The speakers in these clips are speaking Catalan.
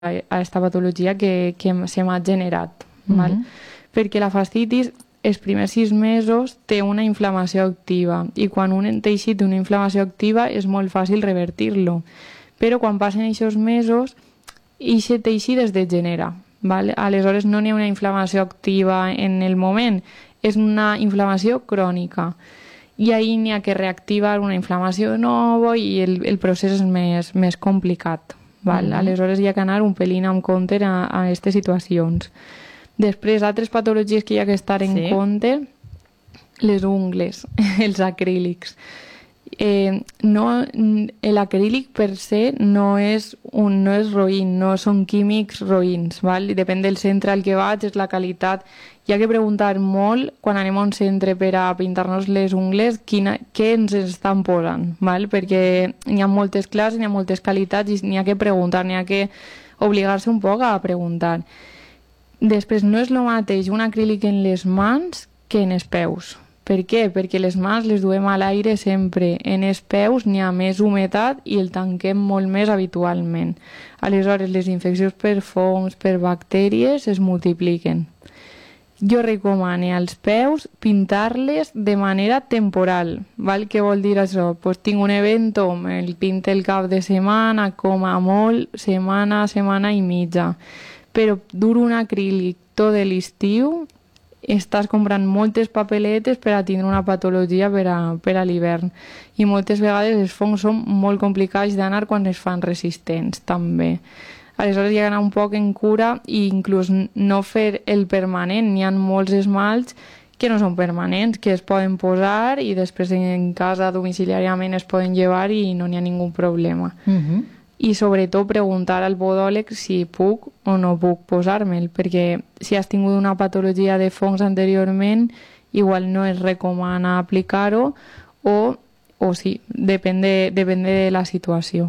a esta patologia que se m'ha generat. Val? Perquè la fascitis, els primers 6 mesos té una inflamació activa i quan un teixit té una inflamació activa és molt fàcil revertir-lo. Però quan passen aquests mesos, aquest teixit es degenera. Val? Aleshores no n'hi ha una inflamació activa en el moment, és una inflamació crònica. I ahir n'hi ha que reactivar una inflamació nova i el procés és més complicat. Val? Aleshores hi ha que anar un pelín amb compte a aquestes situacions. Després, altres patologies que hi ha que estar en compte, les ungles, els acrílics. L'acrílic per se no és roïn, no són químics roïns, val? Depèn del centre al que vaig, és la qualitat. Hi ha que preguntar molt quan anem a un centre per a pintar-nos les ungles què ens estan posant, val? Perquè n'hi ha moltes classes, n'hi ha moltes qualitats i n'hi ha que preguntar, n'hi ha que obligar-se un poc a preguntar. Després, no és el mateix un acrílic en les mans que en els peus. Per què? Perquè les mans les duem a l'aire sempre. En els peus n'hi ha més humitat i el tanquem molt més habitualment. Aleshores, les infeccions per fongs, per bactèries, es multipliquen. Jo recomano als peus pintar-les de manera temporal. Val? Què vol dir això? Pues tinc un evento, me'l pinto el cap de setmana, com a molt, setmana i mitja. Però dur un acrílic tot l'estiu, estàs comprant moltes papeletes per a tindre una patologia per a l'hivern. I moltes vegades els fongs són molt complicats d'anar quan es fan resistents, també. Aleshores hi ha d'anar un poc en cura i inclús no fer el permanent. N'hi ha molts esmalts que no són permanents, que es poden posar i després en casa domiciliàriament es poden llevar i no n'hi ha ningú problema. I sobretot preguntar al podòleg si puc o no puc posar-me'l, perquè si has tingut una patologia de fongs anteriorment, igual no es recomana aplicar-ho o sí, depèn de la situació.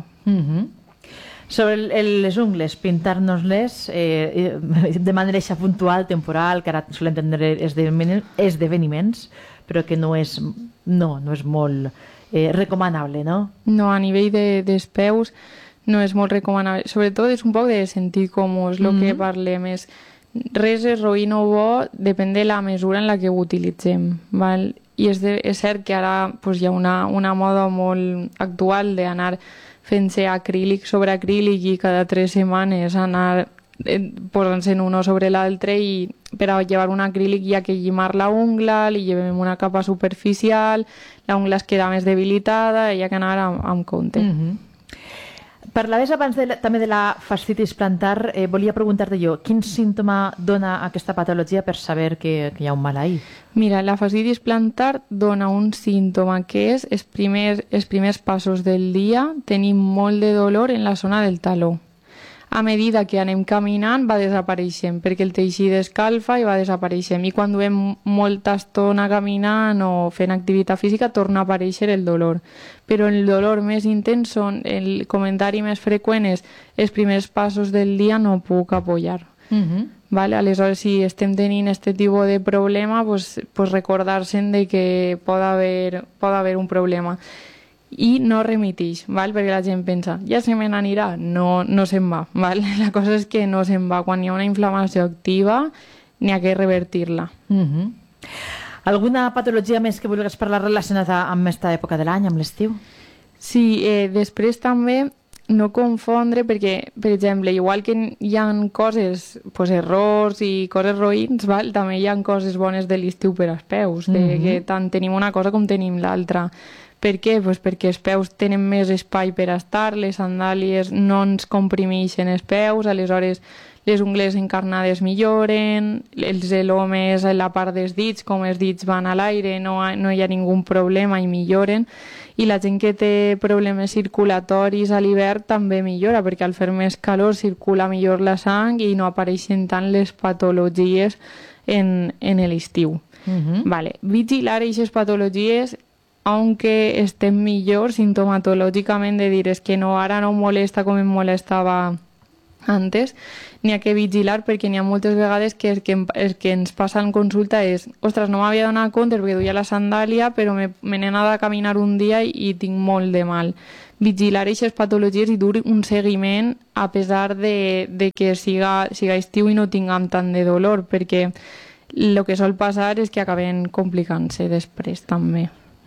Sobre les ungles, pintar-nos-les de manera puntual, temporal, que ara solem entendre esdeveniments, però que no és molt recomanable, no? No, a nivell dels peus no és molt recomanable. Sobretot és un poc de sentit comú, és el que parlem. Res és roïn o bo, depèn de la mesura en la que ho utilitzem. Val? I és cert que ara hi ha una moda molt actual d'anar fent-se acrílic sobre acrílic i cada 3 setmanes anar posant-se'n uno sobre l'altre i per a llevar un acrílic hi ha que llimar la ungla, li llevem una capa superficial, la ungla es queda més debilitada, hi ha que anar amb compte. Parlaves abans també de la fascitis plantar. Volia preguntar-te jo, quin símptoma dona aquesta patologia per saber que hi ha un mal ahí? Mira, la fascitis plantar dona un símptoma que és els primers passos del dia tenim molt de dolor en la zona del taló. A medida que anem caminant va desapareixent, perquè el teixit escalfa i va desapareixent. I quan duem molta estona caminant o fent activitat física torna a aparèixer el dolor. Però el dolor més intens el comentari més freqüent és els primers passos del dia no puc apoyar. Vale? Aleshores, si estem tenint aquest tipus de problema, pues recordar-se'n de que pot haver un problema. I no remitix, val? Perquè la gent pensa, ja se me n'anirà. No se'n va. Val? La cosa és que no se'n va. Quan hi ha una inflamació activa, n'hi ha que revertir-la. Alguna patologia més que vulguis parlar relacionada amb aquesta època de l'any, amb l'estiu? Sí, després també no confondre, perquè, per exemple, igual que hi ha coses, errors i coses roïns, val? També hi ha coses bones de l'estiu per als peus, que tant tenim una cosa com tenim l'altra. Per què? Perquè els peus tenen més espai per estar, les sandàlies no ens comprimeixen els peus, aleshores les ungles encarnades milloren, els elomes en la part dels dits, com els dits van a l'aire, no hi ha ningú problema i milloren. I la gent que té problemes circulatoris a l'hivern també millora, perquè al fer més calor circula millor la sang i no apareixen tant les patologies en l'estiu. Vale. Vigilar aquestes patologies, aunque estem millor sintomatològicament, de dir és que no, ara no molesta com em molestava antes, n'hi ha que vigilar perquè n'hi ha moltes vegades que el que ens passa en consulta és ostres, no m'havia donat compte perquè duia la sandàlia però me n'he anat a caminar un dia i tinc molt de mal. Vigilar aquestes patologies i dur un seguiment a pesar de que siga estiu i no tinguem tant de dolor, perquè el que sol passar és que acaben complicant-se després també.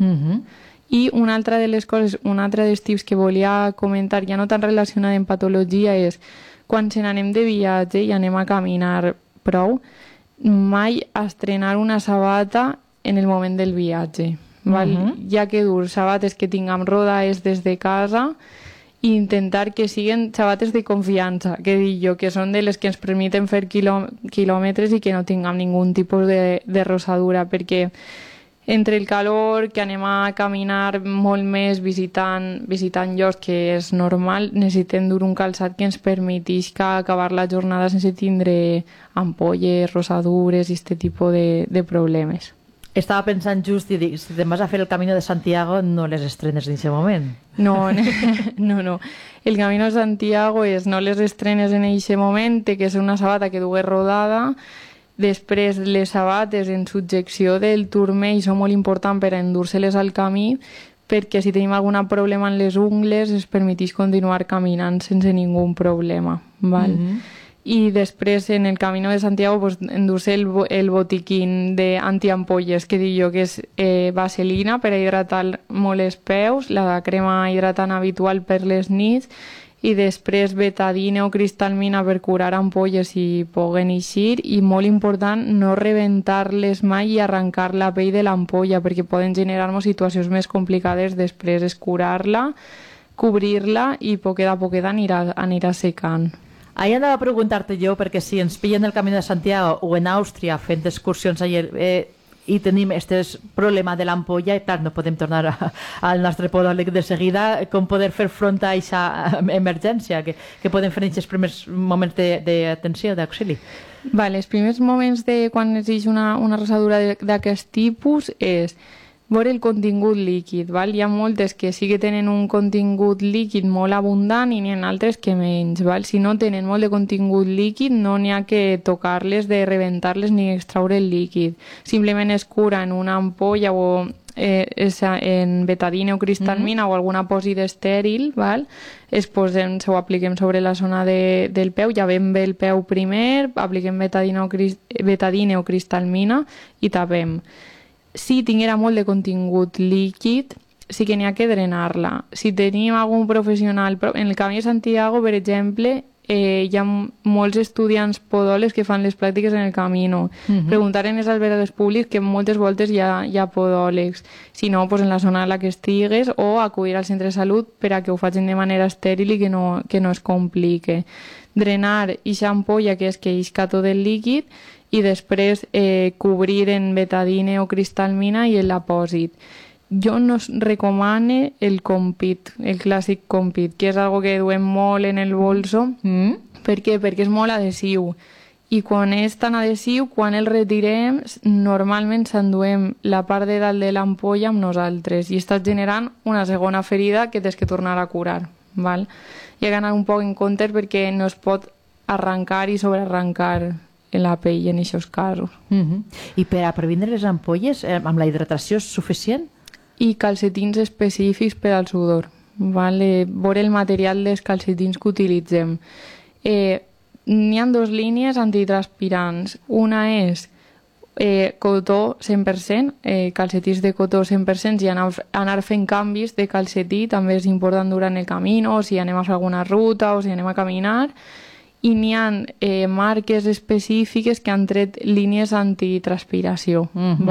I una altra de les coses, un altre dels tips que volia comentar, ja no tan relacionat amb patologia, és quan se n'anem de viatge i anem a caminar prou, mai estrenar una sabata en el moment del viatge. Val? Ja que dur sabates que tinguem rodades des de casa i intentar que siguin sabates de confiança, que dic jo, que són de les que ens permeten fer quilòmetres i que no tinguem ningun tipus de rosadura, perquè entre el calor, que anem a caminar molt més visitant llocs que és normal, necessitem dur un calçat que ens permetisca acabar la jornada sense tindre ampolles, rosadures i aquest tipus de problemes. Estava pensant just i dic, si te'n vas a fer el Camino de Santiago no les estrenes en aquest moment. No. El Camino de Santiago no les estrenes en aquest moment, té que ser una sabata que dugués rodada. Després, les sabates en subjecció del turmell són molt importants per endur-se-les al camí, perquè si tenim algun problema en les ungles es permeteix continuar caminant sense ningú problema. Val? I després, en el Camino de Santiago, pues, endur-se el botiquín d'antiampolles, que dic jo que és vaselina per a hidratar molt els peus, la crema hidratant habitual per les nits, i després betadine o cristalmina per curar ampolles si puguen eixir, i molt important no rebentar-les mai i arrencar la pell de l'ampolla perquè poden generar-nos situacions més complicades després. És curar-la, cobrir-la i poquet a poquet anirà secant. Ahí anava a preguntar-te jo, perquè si ens pillen el Camino de Santiago o en Àustria fent excursions allà i tenim aquest problema de l'ampolla, i clar, no podem tornar al nostre podòleg de seguida, com poder fer front a aquesta emergència que podem fer en aquests primers moments d'atenció, d'auxili? Els primers moments de quan existeix una rosadura d'aquest tipus és veure el contingut líquid. Hi ha moltes que sí que tenen un contingut líquid molt abundant i n'hi ha altres que menys. Si no tenen molt de contingut líquid no n'hi ha que tocar-les, de rebentar-les ni extraure el líquid. Simplement es cura en una ampolla o en betadine o cristalmina o alguna apòsit estèril, se ho apliquem sobre la zona del peu, llavem bé el peu primer, apliquem betadine o cristalmina i tapem. Si tinguera molt de contingut líquid, sí que n'hi ha que drenar-la. Si tenim algun professional... En el Camí de Santiago, per exemple, hi ha molts estudiants podòlegs que fan les pràctiques en el Camino. Preguntar en els albergues públics, que moltes voltes hi ha podòlegs. Si no, en la zona en la que estigues, o acudir al centre de salut per a que ho facin de manera estèril i que no es complique. Drenar aquesta ampolla, que és que isca tot el líquid, i després cobrir en betadine o cristalmina i l'apòsit. Jo no recomano el Compeed, el clàssic Compeed, que és algo que duem molt en el bolso. Per què? Perquè és molt adhesiu. I quan és tan adhesiu, quan el retirem, normalment s'enduem la part de dalt de l'ampolla amb nosaltres i estàs generant una segona ferida que tens que tornar a curar. Hi ha que anar un poc en compte perquè no es pot arrencar i sobrearrencar en la pell en aquests casos. I per a previndre les ampolles, amb la hidratació és suficient? I calcetins específics per al sudor. Veure el material dels calcetins que utilitzem. N'hi ha dues línies antitranspirants. Una és cotó 100%, calcetins de cotó 100%, i anar fent canvis de calcetí també és important durant el camino, o si anem a fer alguna ruta o si anem a caminar. I n'hi ha marques específiques que han tret línies antitranspiració.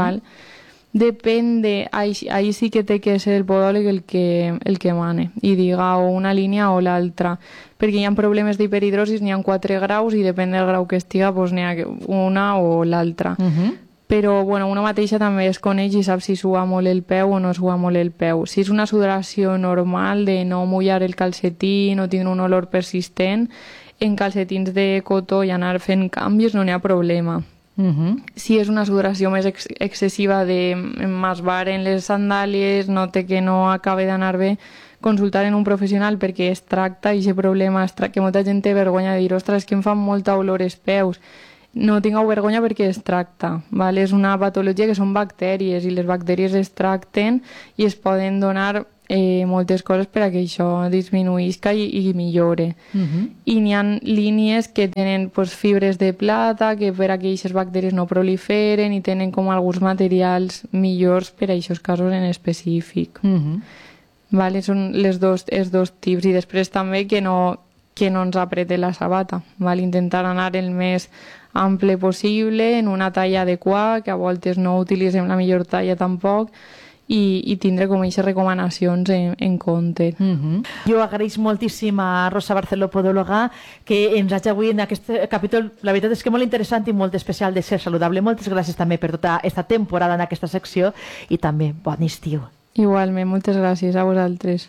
Depèn de... Ahí sí que té que ser el podòleg el que mane i diga o una línia o l'altra, perquè hi ha problemes d'hiperhidrosis, n'hi ha 4 graus i depèn del grau que estiga n'hi ha una o l'altra. Però una mateixa també es coneix i sap si suga molt el peu o no suga molt el peu. Si és una sudoració normal de no mullar el calcetí, no tindre un olor persistent, en calcetins de cotó i anar fent canvis no n'hi ha problema. Si és una sudoració més excessiva de m'esbaren les sandàlies, note que no acaba d'anar bé, consultar en un professional perquè es tracta aquest problema que molta gent té vergonya de dir, ostres, que em fan molta olor als peus. No tingueu vergonya perquè es tracta, ¿vale? És una patologia que són bactèries i les bactèries es tracten i es poden donar moltes coses per a que això disminuïsca i millore. I n'hi ha línies que tenen pues, fibres de plata que per a que aquestes bactèries no proliferen i tenen com alguns materials millors per a aquests casos en específic. Vale? Són els dos tips. I després també que no ens aprete la sabata. Vale? Intentar anar el més ample possible, en una talla adequada, que a voltes no utilitzem la millor talla tampoc, i tindre com aquestes recomanacions en compte. Jo agraïs moltíssim a Rosa Barceló, podòloga, que ens hagi avui en aquest capítol. La veritat és que molt interessant i molt especial de Ser Saludable. Moltes gràcies també per tota aquesta temporada en aquesta secció i també bon estiu. Igualment, moltes gràcies a vosaltres.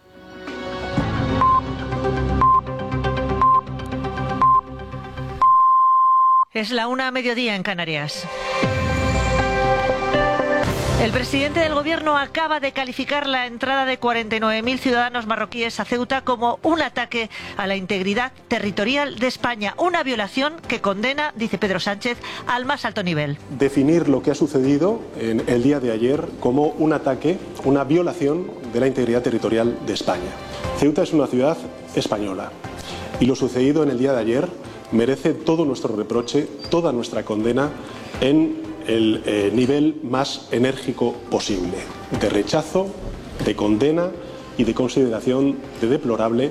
Es la 1:00 en Canarias. El presidente del gobierno acaba de calificar la entrada de 49.000 ciudadanos marroquíes a Ceuta como un ataque a la integridad territorial de España, una violación que condena, dice Pedro Sánchez, al más alto nivel. Definir lo que ha sucedido en el día de ayer como un ataque, una violación de la integridad territorial de España. Ceuta es una ciudad española y lo sucedido en el día de ayer merece todo nuestro reproche, toda nuestra condena en el nivel más enérgico posible, de rechazo, de condena y de consideración de deplorable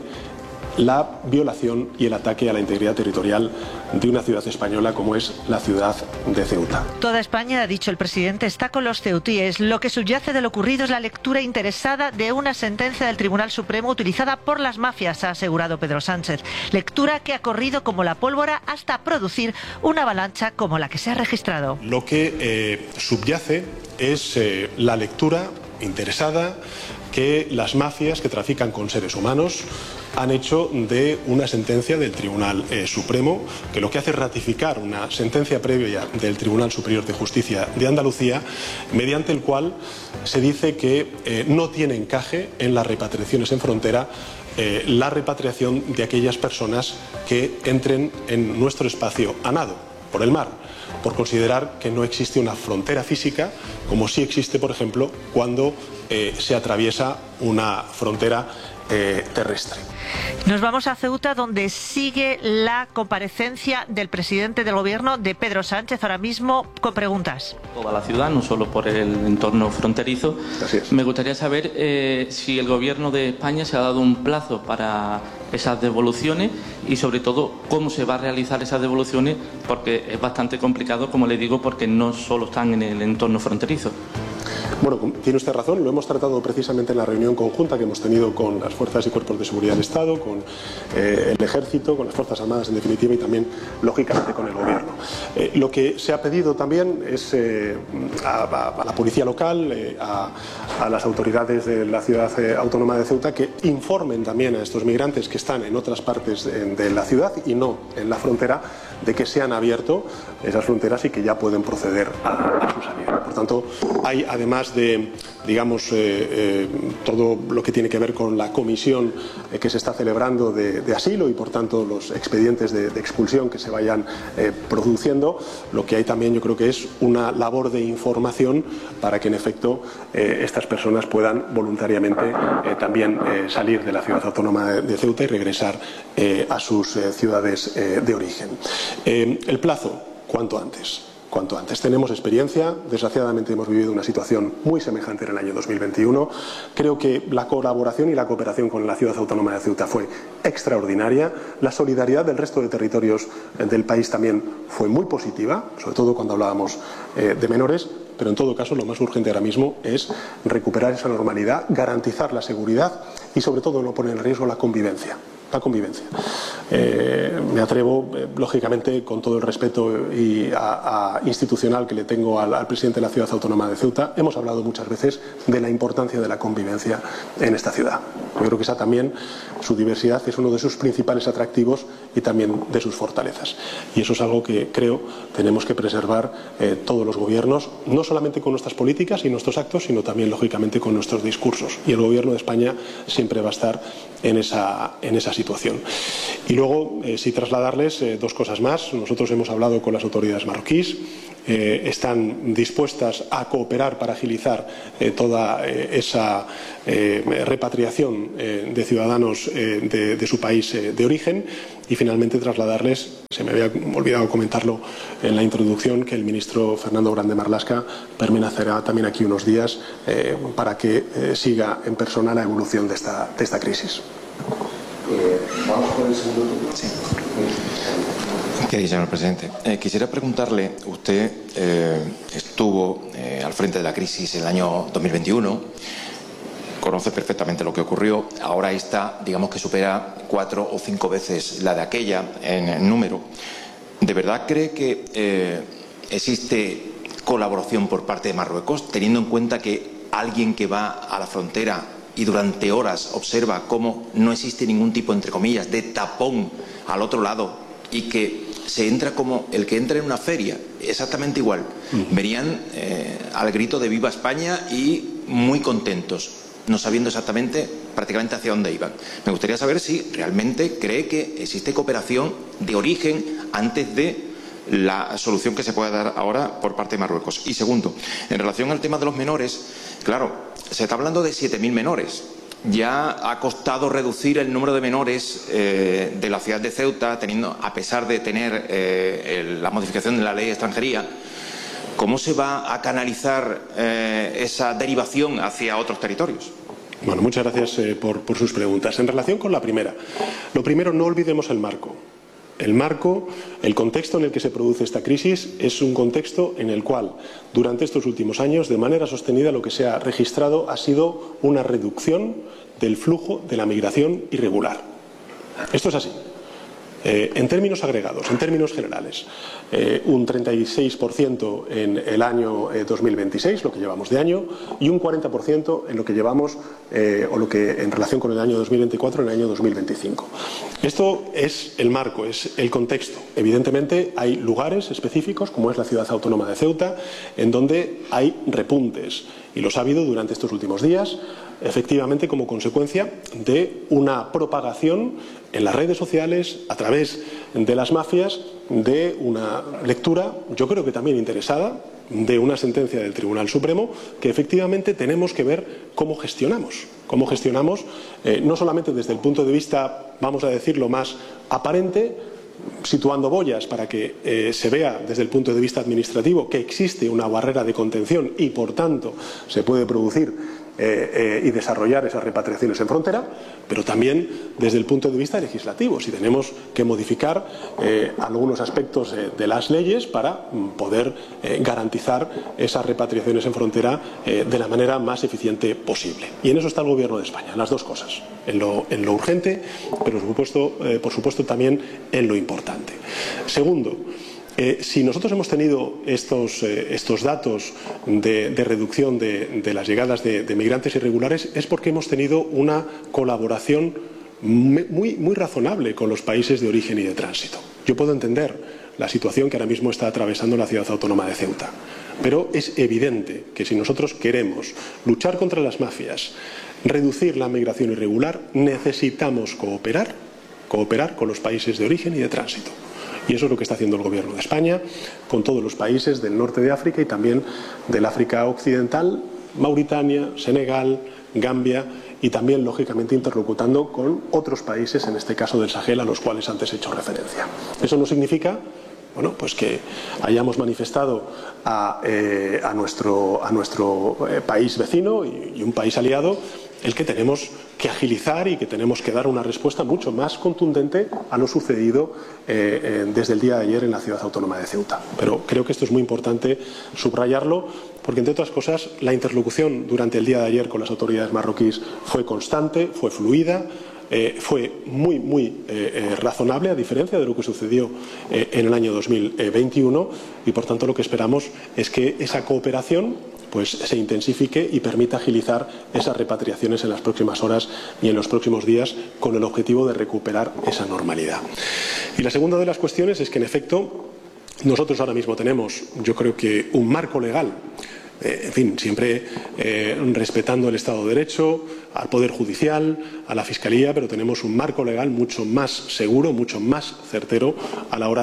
la violación y el ataque a la integridad territorial de una ciudad española como es la ciudad de Ceuta. Toda España, ha dicho el presidente, está con los ceutíes. Lo que subyace de lo ocurrido es la lectura interesada de una sentencia del Tribunal Supremo utilizada por las mafias, ha asegurado Pedro Sánchez. Lectura que ha corrido como la pólvora hasta producir una avalancha como la que se ha registrado. Lo que subyace es la lectura interesada que las mafias que trafican con seres humanos han hecho de una sentencia del Tribunal Supremo, que lo que hace es ratificar una sentencia previa del Tribunal Superior de Justicia de Andalucía, mediante el cual se dice que no tiene encaje en las repatriaciones en frontera la repatriación de aquellas personas que entren en nuestro espacio a nado, por el mar, por considerar que no existe una frontera física, como sí existe, por ejemplo, cuando se atraviesa una frontera terrestre. Nos vamos a Ceuta, donde sigue la comparecencia del presidente del gobierno, de Pedro Sánchez, ahora mismo con preguntas. Toda la ciudad, no solo por el entorno fronterizo. Me gustaría saber si el gobierno de España se ha dado un plazo para esas devoluciones y sobre todo cómo se va a realizar esas devoluciones, porque es bastante complicado, como le digo, porque no solo están en el entorno fronterizo. Bueno, tiene usted razón, lo hemos tratado precisamente en la reunión conjunta que hemos tenido con las fuerzas y cuerpos de seguridad del Estado, con el Ejército, con las Fuerzas Armadas en definitiva y también, lógicamente, con el Gobierno. Lo que se ha pedido también es a la policía local, a las autoridades de la ciudad autónoma de Ceuta, que informen también a estos migrantes que están en otras partes de la ciudad y no en la frontera, de que se han abierto esas fronteras y que ya pueden proceder a su salida. Por tanto, hay, además de, digamos, todo lo que tiene que ver con la comisión que se está celebrando de asilo y, por tanto, los expedientes de expulsión que se vayan produciendo, lo que hay también, yo creo que es una labor de información para que, en efecto, estas personas puedan voluntariamente también salir de la ciudad autónoma de Ceuta y regresar a sus ciudades de origen. El plazo, cuanto antes. Cuanto antes. Tenemos experiencia, desgraciadamente hemos vivido una situación muy semejante en el año 2021. Creo que la colaboración y la cooperación con la ciudad autónoma de Ceuta fue extraordinaria. La solidaridad del resto de territorios del país también fue muy positiva, sobre todo cuando hablábamos de menores. Pero en todo caso lo más urgente ahora mismo es recuperar esa normalidad, garantizar la seguridad y sobre todo no poner en riesgo la convivencia. la convivencia. Me atrevo, lógicamente, con todo el respeto institucional que le tengo al presidente de la Ciudad Autónoma de Ceuta, hemos hablado muchas veces de la importancia de la convivencia en esta ciudad. Yo creo que esa también, su diversidad, es uno de sus principales atractivos y también de sus fortalezas. Y eso es algo que creo tenemos que preservar todos los gobiernos, no solamente con nuestras políticas y nuestros actos, sino también, lógicamente, con nuestros discursos. Y el Gobierno de España siempre va a estar en esa situación. Y luego, sí trasladarles dos cosas más. Nosotros hemos hablado con las autoridades marroquíes. Están dispuestas a cooperar para agilizar toda esa repatriación de ciudadanos de su país de origen. Y finalmente trasladarles, se me había olvidado comentarlo en la introducción, que el ministro Fernando Grande Marlaska permanecerá también aquí unos días para que siga en persona la evolución de esta crisis. Vamos con el segundo turno. Sí. ¿Qué dice, señor presidente? Quisiera preguntarle, usted estuvo al frente de la crisis en el año 2021, conoce perfectamente lo que ocurrió, ahora esta, digamos que supera 4 o 5 veces la de aquella en número. ¿De verdad cree que existe colaboración por parte de Marruecos, teniendo en cuenta que alguien que va a la frontera y durante horas observa cómo no existe ningún tipo, entre comillas, de tapón al otro lado y que se entra como el que entra en una feria, exactamente igual? Venían al grito de Viva España y muy contentos, no sabiendo exactamente prácticamente hacia dónde iban. Me gustaría saber si realmente cree que existe cooperación de origen antes de la solución que se puede dar ahora por parte de Marruecos. Y segundo, en relación al tema de los menores, claro, se está hablando de 7.000 menores. Ya ha costado reducir el número de menores de la ciudad de Ceuta, a pesar de tener la modificación de la ley de extranjería. ¿Cómo se va a canalizar esa derivación hacia otros territorios? Bueno, muchas gracias por sus preguntas. En relación con la primera, lo primero, no olvidemos el marco. El marco, el contexto en el que se produce esta crisis es un contexto en el cual durante estos últimos años, de manera sostenida, lo que se ha registrado ha sido una reducción del flujo de la migración irregular. Esto es así. En términos agregados, en términos generales, un 36% en el año 2026, lo que llevamos de año, y un 40% en lo que llevamos, o lo que en relación con el año 2024, en el año 2025. Esto es el marco, es el contexto. Evidentemente hay lugares específicos, como es la ciudad autónoma de Ceuta, en donde hay repuntes, y los ha habido durante estos últimos días, efectivamente como consecuencia de una propagación en las redes sociales, a través de las mafias, de una lectura, yo creo que también interesada, de una sentencia del Tribunal Supremo, que efectivamente tenemos que ver cómo gestionamos. Cómo gestionamos, no solamente desde el punto de vista, vamos a decirlo, más aparente, situando boyas para que se vea desde el punto de vista administrativo que existe una barrera de contención y, por tanto, se puede producir y desarrollar esas repatriaciones en frontera, pero también desde el punto de vista legislativo, si tenemos que modificar algunos aspectos de las leyes para poder garantizar esas repatriaciones en frontera de la manera más eficiente posible. Y en eso está el Gobierno de España, las dos cosas, en lo urgente, pero por supuesto también en lo importante. Segundo, si nosotros hemos tenido estos datos de reducción de las llegadas de migrantes irregulares, es porque hemos tenido una colaboración muy razonable con los países de origen y de tránsito. Yo puedo entender la situación que ahora mismo está atravesando la ciudad autónoma de Ceuta, pero es evidente que si nosotros queremos luchar contra las mafias, reducir la migración irregular, necesitamos cooperar con los países de origen y de tránsito. Y eso es lo que está haciendo el Gobierno de España con todos los países del norte de África y también del África occidental, Mauritania, Senegal, Gambia, y también, lógicamente, interlocutando con otros países, en este caso del Sahel, a los cuales antes he hecho referencia. Eso no significa, bueno, pues que hayamos manifestado a nuestro país vecino y un país aliado el que tenemos que agilizar y que tenemos que dar una respuesta mucho más contundente a lo sucedido desde el día de ayer en la ciudad autónoma de Ceuta. Pero creo que esto es muy importante subrayarlo, porque, entre otras cosas, la interlocución durante el día de ayer con las autoridades marroquíes fue constante, fue fluida. fue muy razonable, a diferencia de lo que sucedió en el año 2021, y por tanto lo que esperamos es que esa cooperación pues se intensifique y permita agilizar esas repatriaciones en las próximas horas y en los próximos días, con el objetivo de recuperar esa normalidad. Y la segunda de las cuestiones es que, en efecto, nosotros ahora mismo tenemos, yo creo que, un marco legal, en fin, siempre respetando el Estado de Derecho, al Poder Judicial, a la Fiscalía, pero tenemos un marco legal mucho más seguro, mucho más certero a la hora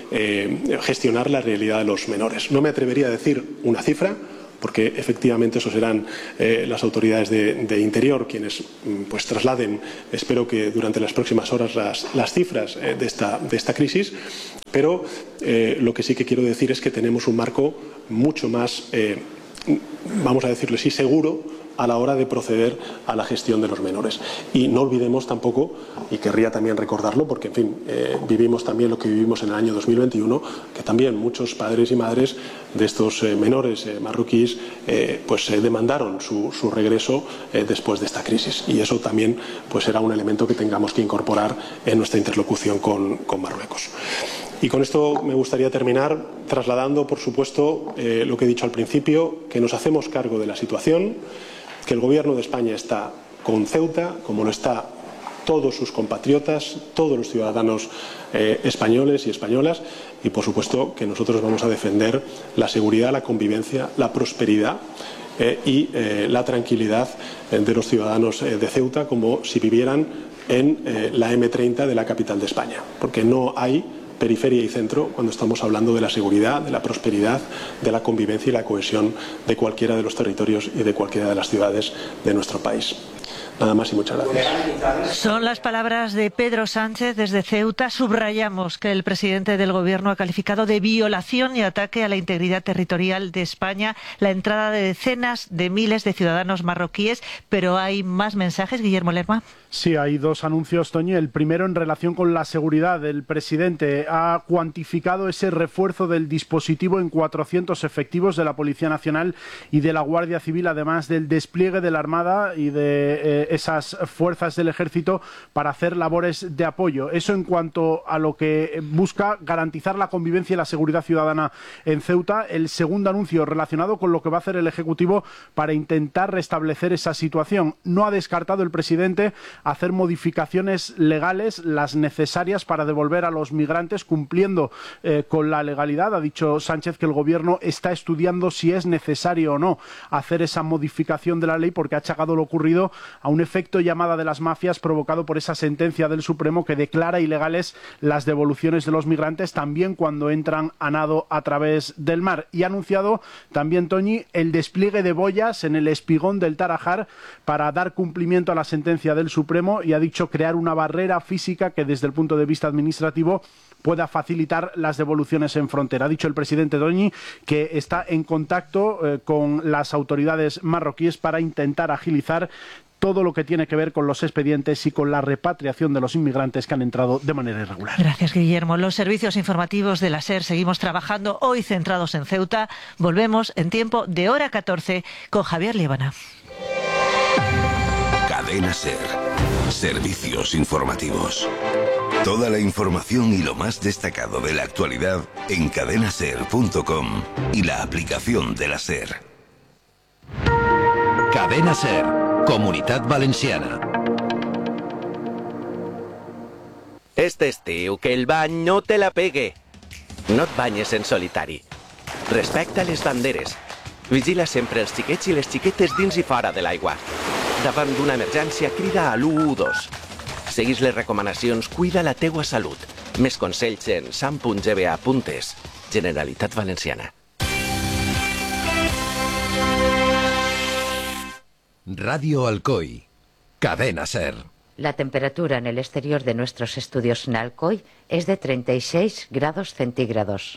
de gestionar la realidad de los menores. No me atrevería a decir una cifra, porque efectivamente eso serán las autoridades de Interior quienes pues trasladen, espero que durante las próximas horas, las cifras de esta crisis, pero lo que sí que quiero decir es que tenemos un marco mucho más, vamos a decirlo así, seguro a la hora de proceder a la gestión de los menores. Y no olvidemos tampoco, y querría también recordarlo, porque en fin, vivimos también lo que vivimos en el año 2021, que también muchos padres y madres de estos menores marroquíes pues demandaron su regreso después de esta crisis, y eso también pues será un elemento que tengamos que incorporar en nuestra interlocución con Marruecos. Y con esto me gustaría terminar trasladando, por supuesto, lo que he dicho al principio, que nos hacemos cargo de la situación, que el Gobierno de España está con Ceuta, como lo está todos sus compatriotas, todos los ciudadanos españoles y españolas, y por supuesto que nosotros vamos a defender la seguridad, la convivencia, la prosperidad y la tranquilidad de los ciudadanos de Ceuta, como si vivieran en la M30 de la capital de España, porque no hay periferia y centro cuando estamos hablando de la seguridad, de la prosperidad, de la convivencia y la cohesión de cualquiera de los territorios y de cualquiera de las ciudades de nuestro país. Nada más y muchas gracias. Son las palabras de Pedro Sánchez desde Ceuta. Subrayamos que el presidente del Gobierno ha calificado de violación y ataque a la integridad territorial de España la entrada de decenas de miles de ciudadanos marroquíes. Pero hay más mensajes, Guillermo Lerma. Sí, hay dos anuncios, Toñi. El primero, en relación con la seguridad. El presidente ha cuantificado ese refuerzo del dispositivo en 400 efectivos de la Policía Nacional y de la Guardia Civil, además del despliegue de la Armada y de esas fuerzas del Ejército para hacer labores de apoyo. Eso en cuanto a lo que busca garantizar la convivencia y la seguridad ciudadana en Ceuta. El segundo anuncio, relacionado con lo que va a hacer el Ejecutivo para intentar restablecer esa situación. No ha descartado el presidente hacer modificaciones legales, las necesarias para devolver a los migrantes cumpliendo con la legalidad. Ha dicho Sánchez que el Gobierno está estudiando si es necesario o no hacer esa modificación de la ley, porque ha achacado lo ocurrido a un efecto llamada de las mafias provocado por esa sentencia del Supremo que declara ilegales las devoluciones de los migrantes, también cuando entran a nado a través del mar. Y ha anunciado también, Toñi, el despliegue de boyas en el espigón del Tarajal para dar cumplimiento a la sentencia del Supremo, y ha dicho crear una barrera física que desde el punto de vista administrativo pueda facilitar las devoluciones en frontera. Ha dicho el presidente Toñi que está en contacto con las autoridades marroquíes para intentar agilizar todo lo que tiene que ver con los expedientes y con la repatriación de los inmigrantes que han entrado de manera irregular. Gracias, Guillermo. Los servicios informativos de la SER seguimos trabajando, hoy centrados en Ceuta. Volvemos en tiempo de hora 14 con Javier Líbana. Cadena SER. Servicios informativos. Toda la información y lo más destacado de la actualidad en cadenaser.com y la aplicación de la SER. Cadena SER, Comunitat Valenciana. Este estiu, que el bany no te la pegue. No et banyes en solitari. Respecta les banderes. Vigila sempre els xiquets i les xiquetes dins i fora de l'aigua. Davant d'una emergència, crida a l'112. Seguís les recomanacions, cuida la teua salut. Més consells en sam.gba.es. Generalitat Valenciana. Radio Alcoy. Cadena SER. La temperatura en el exterior de nuestros estudios en Alcoy es de 36 grados centígrados.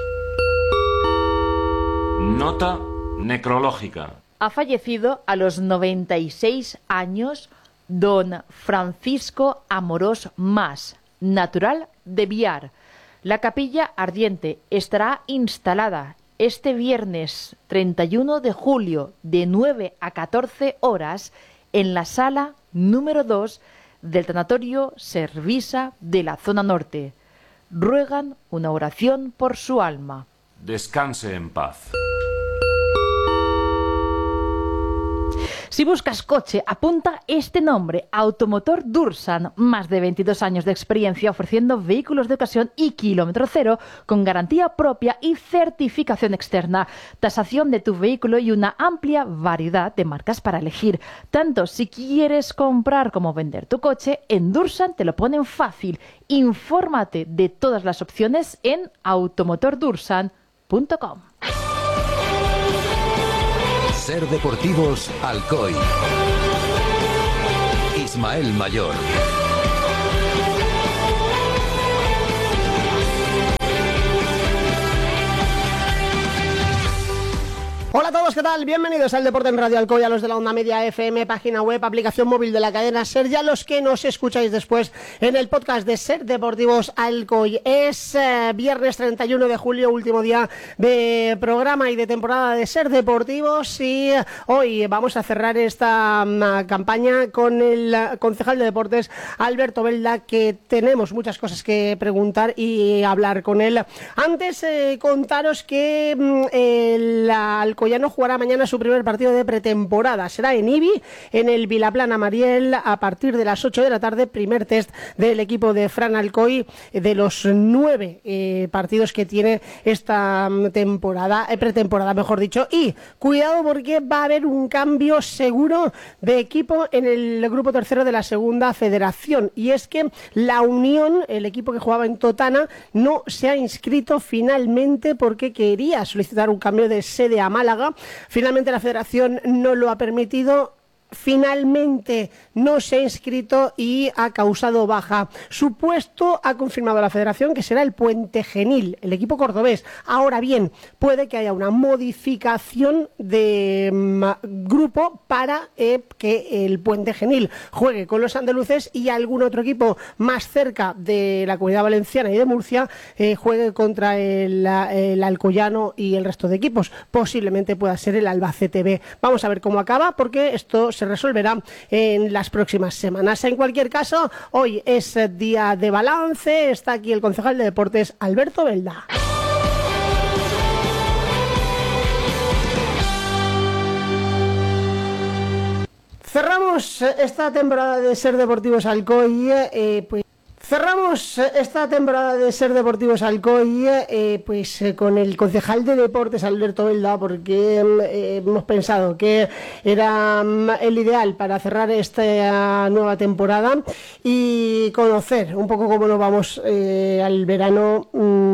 Nota necrológica. Ha fallecido a los 96 años don Francisco Amorós Mas, natural de Biar. La capilla ardiente estará instalada este viernes 31 de julio de 9 a 14 horas en la sala número 2 del tanatorio Servisa de la zona norte. Ruegan una oración por su alma. Descanse en paz. Si buscas coche, apunta este nombre: Automotor Dursan. Más de 22 años de experiencia ofreciendo vehículos de ocasión y kilómetro cero con garantía propia y certificación externa. Tasación de tu vehículo y una amplia variedad de marcas para elegir. Tanto si quieres comprar como vender tu coche, en Dursan te lo ponen fácil. Infórmate de todas las opciones en automotordursan.com. Ser Deportivos Alcoy. Ismael Mayor. Hola a todos, ¿qué tal? Bienvenidos al Deporte en Radio Alcoy, a los de la Onda Media FM, página web, aplicación móvil de la cadena SER, y a los que nos escucháis después en el podcast de Ser Deportivos Alcoy. Es viernes 31 de julio, último día de programa y de temporada de Ser Deportivos, y hoy vamos a cerrar esta campaña con el concejal de Deportes, Alberto Belda, que tenemos muchas cosas que preguntar y hablar con él. Antes, contaros que el alcoyano jugará mañana su primer partido de pretemporada. Será en Ibi, en el Vilaplana Mariel, a partir de las 8 de la tarde. Primer test del equipo de Fran Alcoy, de los 9 partidos que tiene esta temporada, pretemporada, mejor dicho. Y cuidado, porque va a haber un cambio seguro de equipo en el grupo tercero de la segunda federación. Y es que la Unión, el equipo que jugaba en Totana, no se ha inscrito finalmente porque quería solicitar un cambio de sede a Málaga. Finalmente la federación no lo ha permitido. Finalmente no se ha inscrito y ha causado baja. Su puesto ha confirmado la federación que será el Puente Genil, el equipo cordobés. Ahora bien, puede que haya una modificación de grupo para que el Puente Genil juegue con los andaluces y algún otro equipo más cerca de la Comunidad Valenciana y de Murcia juegue contra el Alcoyano y el resto de equipos. Posiblemente pueda ser el Albacete B. Vamos a ver cómo acaba, porque esto se resolverá en las próximas semanas. En cualquier caso, hoy es día de balance. Está aquí el concejal de Deportes, Alberto Belda. Cerramos esta temporada de Ser Deportivos Alcoy, Cerramos esta temporada de Ser Deportivos Alcoy con el concejal de Deportes, Alberto Belda, porque hemos pensado que era el ideal para cerrar esta nueva temporada y conocer un poco cómo nos vamos al verano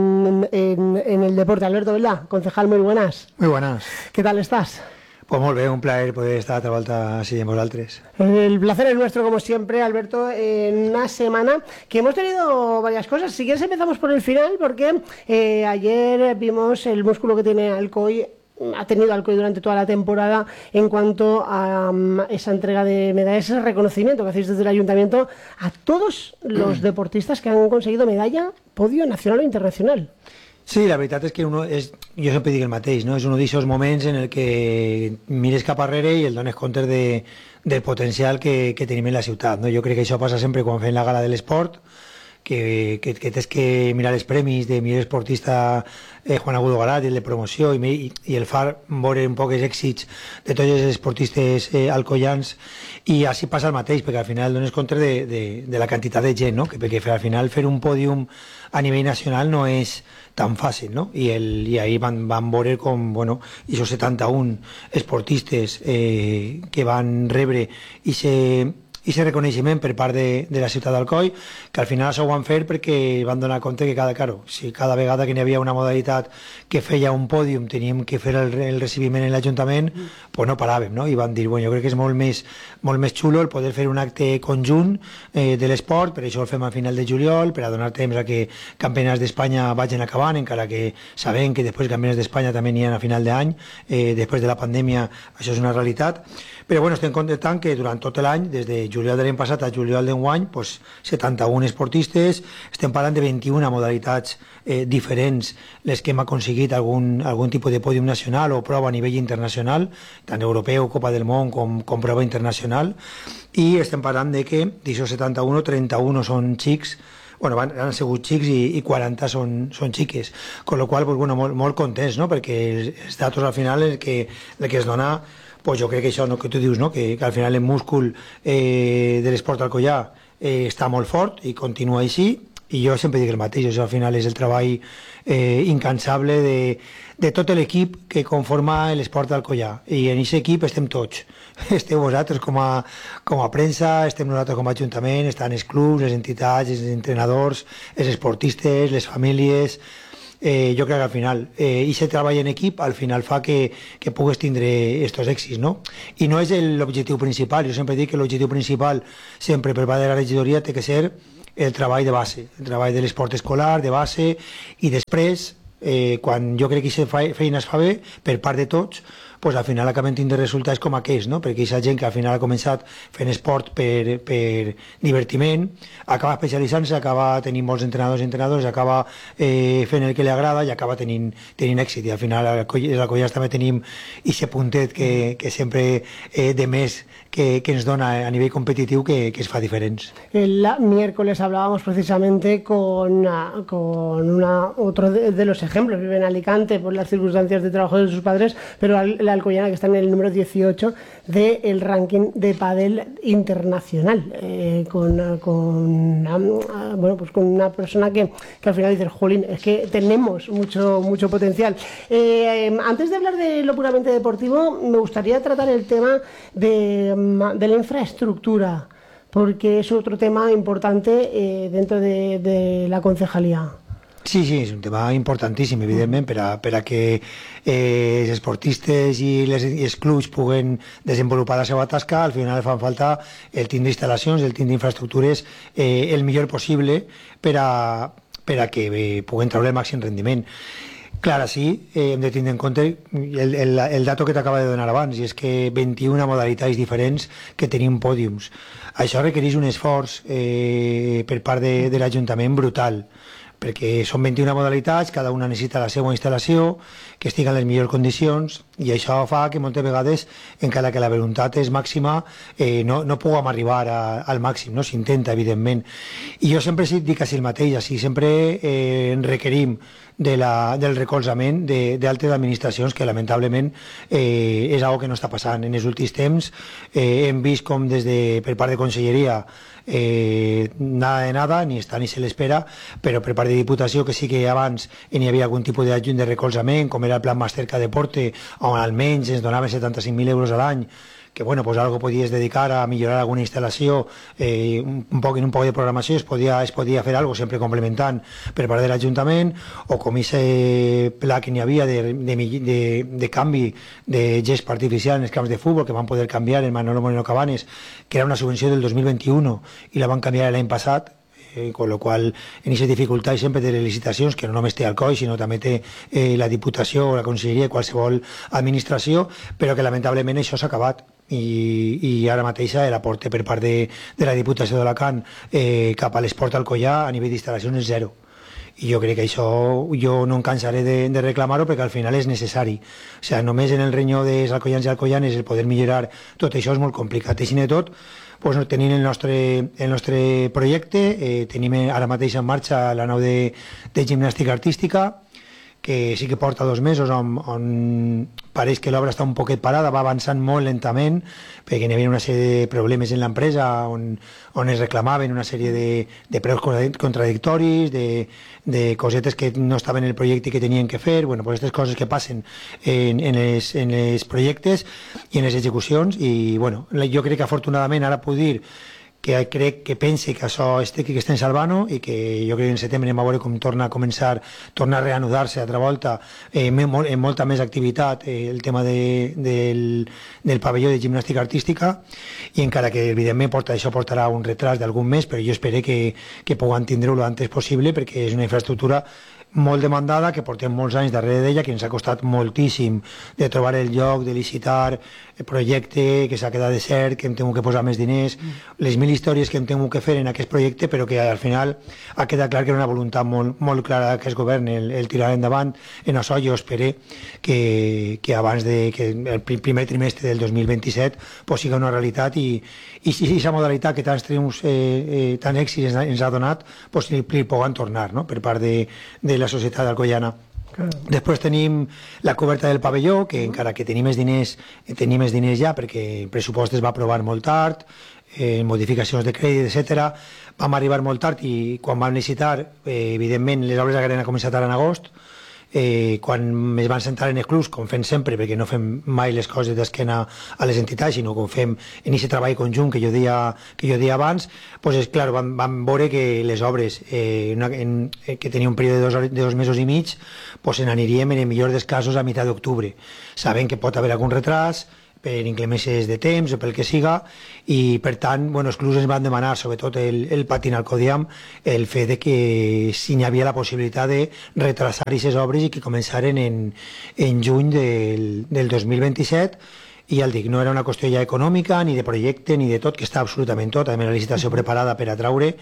en el deporte. Alberto Belda, concejal, muy buenas. Muy buenas. ¿Qué tal estás? Pues molt bé, un plaer poder estar altra volta així amb vosaltres. El placer es nuestro, como siempre, Alberto, en una semana que hemos tenido varias cosas. Si quieres empezamos por el final, porque ayer vimos el músculo que tiene Alcoy, ha tenido Alcoy durante toda la temporada en cuanto a esa entrega de medallas, ese reconocimiento que hacéis desde el Ayuntamiento a todos los deportistas que han conseguido medalla, podio nacional o internacional. Sí, la veritat és que jo sempre dic el mateix, no? És un d'aquests moments en el que mires cap arrere i el dones compte del potencial que tenim en la ciutat, no? Jo crec que això passa sempre quan fem la gala de l'esport, que tens que mirar els premis de millor esportista Juan Agudo Garat, el de promoció, i el far veure un poc els èxits de tots els esportistes alcoians, i així passa el mateix, perquè al final dones compte de la quantitat de gent, no? Perquè al final fer un pòdium a nivell nacional no és tan fàcil, no? I ahir van veure com, bueno, aquests 71 esportistes que van rebre aquest reconeixement per part de la ciutat d'Alcoi, que al final això ho van fer perquè van donar compte que cada vegada que n'hi havia una modalitat que feia un pòdium teníem que fer el recibiment en l'Ajuntament, pues no paràvem, no? I van dir, bueno, jo crec que és molt més xulo el poder fer un acte conjunt de l'esport, per això el fem a final de juliol, per a donar temps a que campionats d'Espanya vagin acabant, encara que sabem que després campionats d'Espanya també n'hi ha a final d'any, després de la pandèmia això és una realitat, però bueno, estem contentant que durant tot l'any, des de juliol de l'any passat a juliol d'enguany, doncs 71 esportistes, estem parlant de 21 modalitats diferents, les que hem aconseguit algun tipus de pòdium nacional o prova a nivell internacional, tant europeu, Copa del Món com prova internacional, i estem parlant de que d'això 71, 31 són xics, bueno, han sigut xics i 40 són xiques, con lo qual, pues, bueno, molt contents, no? Perquè els datos al final el que es dona, pues jo crec que això que tu dius, no? Que al final el múscul de l'esport alcoià està molt fort i continua així, i jo sempre dic el mateix, això al final és el treball incansable de tot l'equip que conforma l'esport d'Alcoià, i en aquest equip estem tots, esteu vosaltres com a premsa, estem nosaltres com a ajuntament, estan els clubs, les entitats, els entrenadors, els esportistes, les famílies. Jo crec que al final aquest treball en equip al final fa que pugues tindre aquests èxits, no? I no és l'objectiu principal, jo sempre dic que l'objectiu principal sempre per part de la regidoria té que ser el treball de base, el treball de l'esport escolar, de base, i després, quan jo crec que aquesta feina es fa bé, per part de tots, pues al final acabem tenint resultats com aquests, no? Perquè aquesta gent que al final ha començat fent esport per divertiment, acaba especialitzant-se, acaba tenint molts entrenadors i entrenadores, acaba fent el que li agrada i acaba tenint èxit. I al final a l'Alcoià també tenim aquest puntet que sempre de més que ens dona a nivell competitiu que es fa diferents. El miércoles hablábamos precisamente con otro de los ejemplos. Vive en Alicante por las circunstancias de trabajo de sus padres, pero la alcoyana que está en el número 18 del ranking de pádel internacional, con una persona que al final dice, jolín, es que tenemos mucho potencial. Antes de hablar de lo puramente deportivo, me gustaría tratar el tema de la infraestructura, porque es otro tema importante dentro de la concejalía. Sí, és un tema importantíssim, evidentment, per a que els esportistes i els clubs puguen desenvolupar la seva tasca. Al final fan falta el tindre instal·lacions, el tindre infraestructures el millor possible per a que puguen treure el màxim rendiment. Clar, sí, hem de tindre en compte el dato que t'acaba de donar abans, i és que 21 modalitats diferents que tenim pòdiums. Això requereix un esforç per part de l'Ajuntament brutal, perquè són 21 modalitats, cada una necessita la seva instal·lació, que estigui en les millors condicions, i això fa que moltes vegades, encara que la voluntat és màxima, no puguem arribar al màxim, no? S'intenta, evidentment. I jo sempre dic així el mateix, així sempre requerim del recolzament d'altres administracions, que lamentablement és algo que no està passant. En els últims temps hem vist com per part de Conselleria nada de nada, ni està ni se l'espera, però per part de Diputació, que sí que abans hi havia algun tipus d'ajut de recolzament, com era el Plan Masterca Deporte, on almenys ens donaven 75.000 euros a l'any, que bueno, pues algo podies dedicar a millorar alguna instal·lació, un poc de programació, es podia fer algo sempre complementant per part de l'Ajuntament, o com aquest pla que n'hi havia de canvi de gest artificial en els camps de futbol, que van poder canviar en Manolo Moreno Cabanes, que era una subvenció del 2021 i la van canviar l'any passat, con lo qual en aquestes dificultats sempre de les licitacions, que no només té Alcoi, sinó també té la Diputació o la Conselleria, qualsevol administració, però que lamentablement això s'ha acabat, i ara mateix l'aporte per part de la Diputació d'Alacant cap a l'esport alcoià a nivell d'instal·lacions és zero. I jo crec que això jo no em cansaré de reclamar-ho, perquè al final és necessari. O sigui, només en el renyó dels alcoians i alcoianes el poder millorar tot això és molt complicat. Així de tot, pues, tenim el nostre projecte, tenim ara mateix en marxa la nau de gimnàstica artística, que sí que porta 2 mesos, on pareix que l'obra està un poquet parada, va avançant molt lentament, perquè hi havia una sèrie de problemes en l'empresa, on es reclamaven una sèrie de preus contradictoris, de cosetes que no estaven en el projecte i que tenien que fer, bueno, pues aquestes coses que passen en els projectes i en les execucions, i bueno, jo crec que afortunadament ara puc dir que pense que això que estem salvant-ho, i que jo crec que en setembre anem a veure com torna a reanudar-se altra volta amb molta més activitat el tema del pavelló de gimnàstica artística, i encara que evidentment això portarà un retras d'algun mes, però jo espero que puguen tindre-ho l'antes possible, perquè és una infraestructura molt demandada, que portem molts anys darrere d'ella, que ens ha costat moltíssim de trobar el lloc, de licitar el projecte, que s'ha quedat desert, que hem tingut que posar més diners, les 1000 històries que hem tingut que fer en aquest projecte, però que al final ha quedat clar que era una voluntat molt clara d'aquest govern el tirar endavant. En això jo espero que abans que el primer trimestre del 2027 pues, siga una realitat i si aquesta modalitat que tants triomfs, tant èxits ens ha donat, pues, li puguen tornar, no? Per part de la societat alcoiana. Després tenim la coberta del pavelló, que encara que tenim més diners ja, perquè el pressupost es va aprovar molt tard, modificacions de crèdit, etc. Vam arribar molt tard i quan vam licitar, evidentment, les obres hagueren començat ara en agost. Quan es van sentar en el clubs, com fem sempre, perquè no fem mai les coses d'esquena a les entitats, sinó com fem en aquest treball conjunt que jo deia abans, doncs, clar, vam veure que les obres, que tenia un període de 2 mesos i mig, doncs se n'aniríem en el millor dels casos a meitat d'octubre, sabent que pot haver algun retras, per inclemències de temps o pel que siga, i per tant, els clubs ens van demanar, sobretot el Patín Alcodiam, el fet de que si n'hi havia la possibilitat de retrasar aquestes obres i que començaren en juny del 2027, i ja el dic, no era una qüestió ja econòmica, ni de projecte, ni de tot, que està absolutament tot, també la licitació preparada per atraure,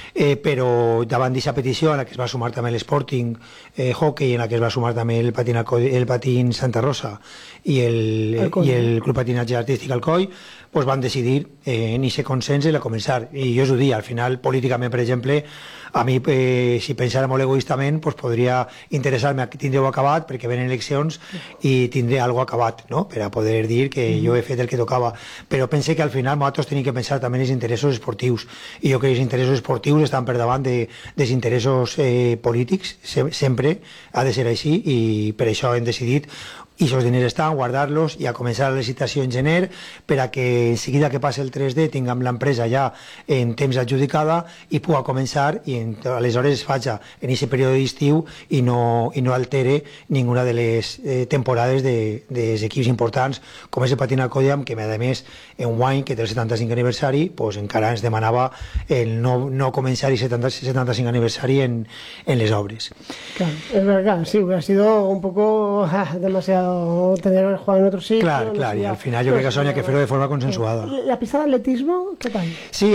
però davant d'aquesta petició, a la que es va sumar també l'Sporting Hockey, en la que es va sumar també el Patín Santa Rosa i el Club Patinatge Artístic Alcoi, doncs van decidir en aquest consens a començar. I jo us ho dic, al final, políticament, per exemple, a mi, si pensara molt egoistament, podria interessar-me que tindreu acabat, perquè venen eleccions i tindré alguna cosa acabat, no? Per a poder dir que jo he fet el que tocava. Però pense que al final nosaltres tenim que pensar també en els interessos esportius. I jo crec que els interessos esportius estan per davant dels interessos polítics, sempre ha de ser així, i per això hem decidit i aquests diners estan, guardar-los i a començar la licitació en gener per a que en seguida que passi el 3D tinguem l'empresa ja en temps adjudicada i pugui començar i aleshores es faci en aquest període d'estiu i no altere ninguna de les temporades dels equips importants com és el Patín Alcodiam, que a més en guany que té el 75 aniversari encara ens demanava el no començar el 75 aniversari en les obres. Claro, es verdad, sí, hubiera sido un poco demasiado tener jugado en otro sitio. Claro, y al final yo creo que eso hay que hacerlo de forma consensuada. ¿La pista d'atletismo, què tal? Sí,